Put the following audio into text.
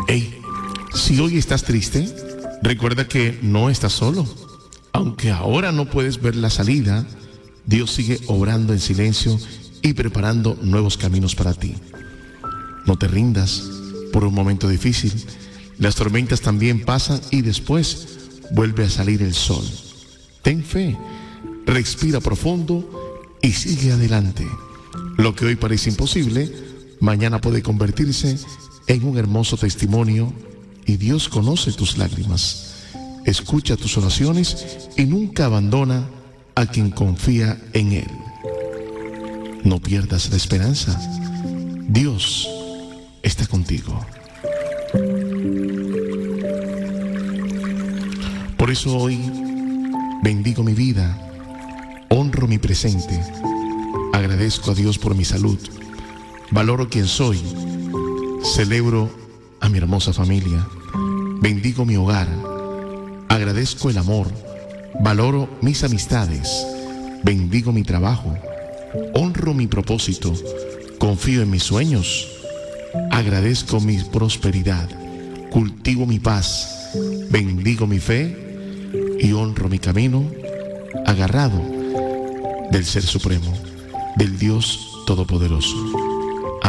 Hey, si hoy estás triste, recuerda que no estás solo. Aunque ahora no puedes ver la salida, Dios sigue obrando en silencio y preparando nuevos caminos para ti. No te rindas por un momento difícil. Las tormentas también pasan y después vuelve a salir el sol. Ten fe, respira profundo y sigue adelante. Lo que hoy parece imposible, mañana puede convertirse en un hermoso testimonio y Dios conoce tus lágrimas. Escucha tus oraciones y nunca abandona a quien confía en Él. No pierdas la esperanza. Dios está contigo. Por eso hoy bendigo mi vida, honro mi presente, agradezco a Dios por mi salud, valoro quien soy, celebro a mi hermosa familia, bendigo mi hogar, agradezco el amor, valoro mis amistades, bendigo mi trabajo, honro mi propósito, confío en mis sueños, agradezco mi prosperidad, cultivo mi paz, bendigo mi fe y honro mi camino agarrado del Ser Supremo, del Dios Todopoderoso.